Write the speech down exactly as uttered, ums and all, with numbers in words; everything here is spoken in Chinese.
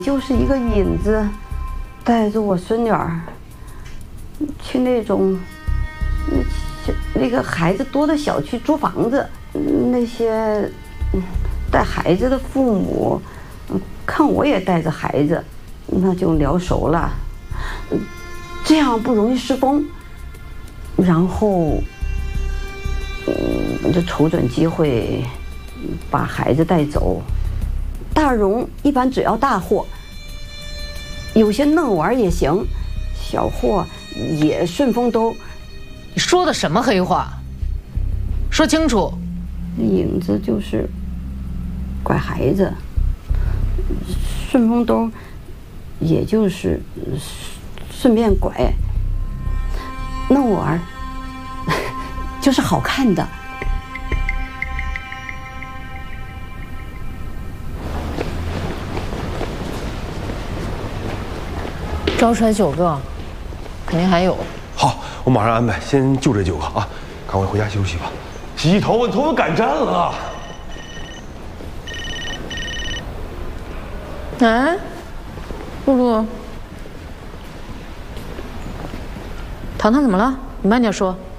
就是一个引子，带着我孙女儿去那种那那个孩子多的小区租房子，那些带孩子的父母看我也带着孩子，那就聊熟了，这样不容易失风。然后，嗯，就瞅准机会把孩子带走。大荣一般只要大货，有些嫩玩也行，小货也顺风兜。 你说的什么黑话？说清楚。 影子就是拐孩子，顺风兜也就是顺便拐。嫩玩就是好看的。 招出来九个，肯定还有。 好，我马上安排，先就这九个啊，赶快回家休息吧。洗洗头发，你头发敢站了。 啊，露露，糖糖怎么了？你慢点说。